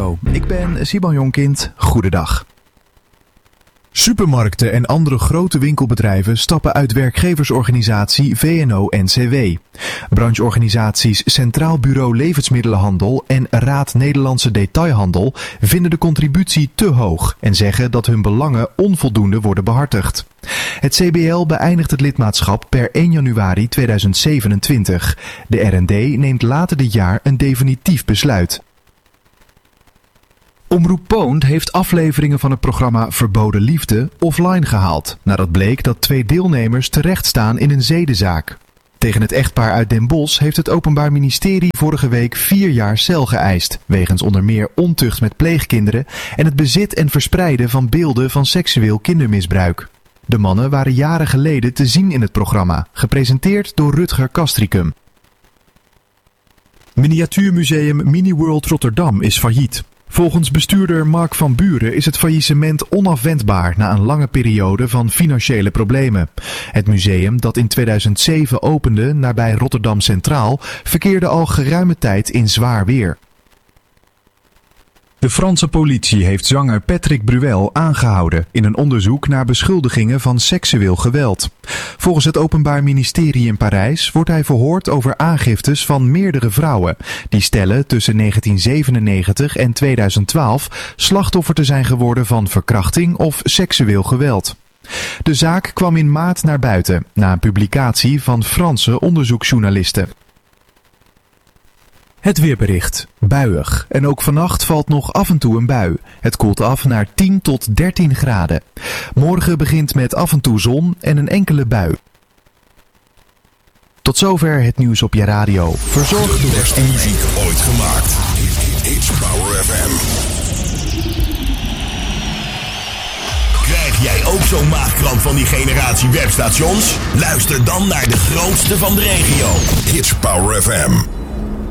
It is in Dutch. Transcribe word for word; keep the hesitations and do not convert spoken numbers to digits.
Hallo, ik ben Simon Jonkind. Goedendag. Supermarkten en andere grote winkelbedrijven stappen uit werkgeversorganisatie V N O N C W. Brancheorganisaties Centraal Bureau Levensmiddelenhandel en Raad Nederlandse Detailhandel vinden de contributie te hoog en zeggen dat hun belangen onvoldoende worden behartigd. Het C B L beëindigt het lidmaatschap per één januari tweeduizend zevenentwintig. De R N D neemt later dit jaar een definitief besluit. Omroep Poont heeft afleveringen van het programma Verboden Liefde offline gehaald, nadat bleek dat twee deelnemers terecht staan in een zedenzaak. Tegen het echtpaar uit Den Bosch heeft het Openbaar Ministerie vorige week vier jaar cel geëist, wegens onder meer ontucht met pleegkinderen en het bezit en verspreiden van beelden van seksueel kindermisbruik. De mannen waren jaren geleden te zien in het programma, gepresenteerd door Rutger Castricum. Miniatuurmuseum Miniworld Rotterdam is failliet. Volgens bestuurder Mark van Buren is het faillissement onafwendbaar na een lange periode van financiële problemen. Het museum, dat in tweeduizend zeven opende nabij Rotterdam Centraal, verkeerde al geruime tijd in zwaar weer. De Franse politie heeft zanger Patrick Bruel aangehouden in een onderzoek naar beschuldigingen van seksueel geweld. Volgens het Openbaar Ministerie in Parijs wordt hij verhoord over aangiftes van meerdere vrouwen die stellen tussen negentien zevenennegentig en tweeduizend twaalf slachtoffer te zijn geworden van verkrachting of seksueel geweld. De zaak kwam in maart naar buiten na een publicatie van Franse onderzoeksjournalisten. Het weerbericht. Buiig. En ook vannacht valt nog af en toe een bui. Het koelt af naar tien tot dertien graden. Morgen begint met af en toe zon en een enkele bui. Tot zover het nieuws op je radio. Verzorgd door de beste muziek ooit gemaakt. It's Power F M. Krijg jij ook zo'n maagkramp van die generatie webstations? Luister dan naar de grootste van de regio. It's Power F M.